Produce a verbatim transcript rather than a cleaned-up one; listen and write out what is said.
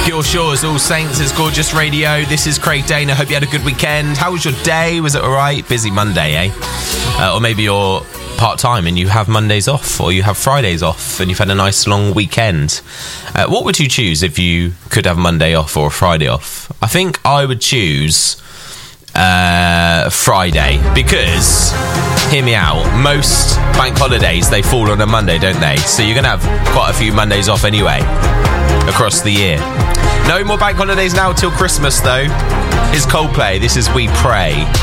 Gil Shaw's All Saints is Gorgeous Radio. This is Craig Dana. Hope you had a good weekend. How was your day? Was it all right? Busy Monday, eh? Uh, or maybe you're part-time and you have Mondays off, or you have Fridays off and you've had a nice long weekend. Uh, what would you choose if you could have Monday off or a Friday off? I think I would choose uh, Friday, because, hear me out, most bank holidays, they fall on a Monday, don't they? So you're going to have quite a few Mondays off anyway across the year. No more bank holidays now till Christmas, though. Here's Coldplay. This is We Pray.